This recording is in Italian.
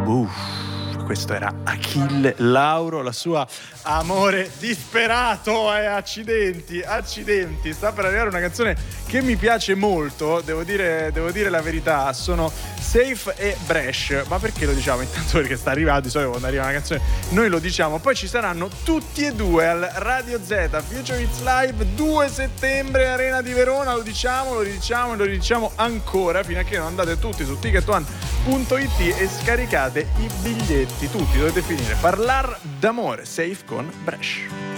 Questo era Achille Lauro, la sua Amore disperato, accidenti, sta per arrivare una canzone che mi piace molto, devo dire la verità, sono Safe e Bresh. Ma perché lo diciamo? Intanto perché sta arrivando, di solito quando arriva una canzone noi lo diciamo, poi ci saranno tutti e due al Radio Z Future Hits Live 2 settembre Arena di Verona, lo diciamo ancora fino a che non andate tutti su ticketone.it e scaricate i biglietti, tutti dovete finire Parlar d'amore, Safe con Bresh.